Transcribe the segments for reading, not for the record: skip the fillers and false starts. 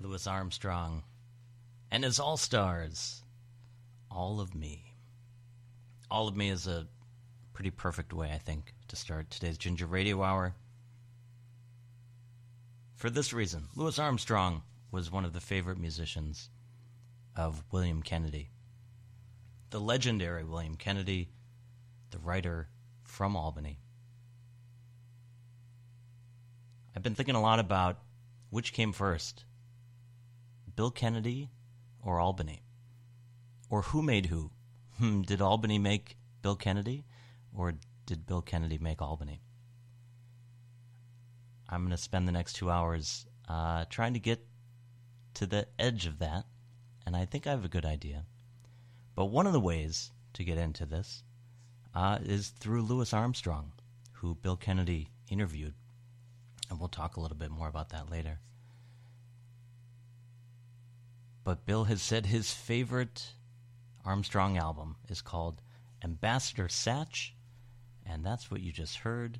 Louis Armstrong and his All-Stars, All of Me. All of Me is a pretty perfect way, I think, to start today's Ginger Radio Hour. For this reason, Louis Armstrong was one of the favorite musicians of William Kennedy. The legendary William Kennedy, the writer from Albany. I've been thinking a lot about which came first, Bill Kennedy or Albany? Or who made who? Did Albany make Bill Kennedy, or did Bill Kennedy make Albany? I'm going to spend the next 2 hours trying to get to the edge of that, and I think I have a good idea. But one of the ways to get into this is through Louis Armstrong, who Bill Kennedy interviewed, and we'll talk a little bit more about that later. But Bill has said his favorite Armstrong album is called Ambassador Satch, and that's what you just heard.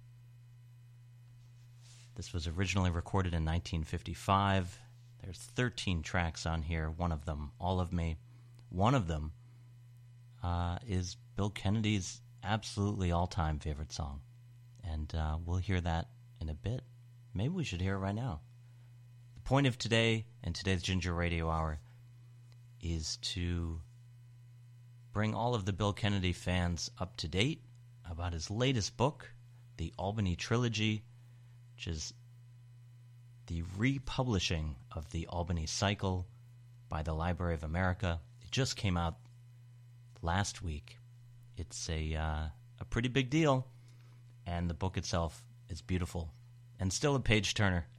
This was originally recorded in 1955. There's 13 tracks on here, one of them, All of Me. One of them is Bill Kennedy's absolutely all-time favorite song, and we'll hear that in a bit. Maybe we should hear it right now. The point of today and today's Ginger Radio Hour is to bring all of the Bill Kennedy fans up to date about his latest book, The Albany Trilogy, which is the republishing of the Albany Cycle by the Library of America. It just came out last week. It's a pretty big deal, and the book itself is beautiful and still a page-turner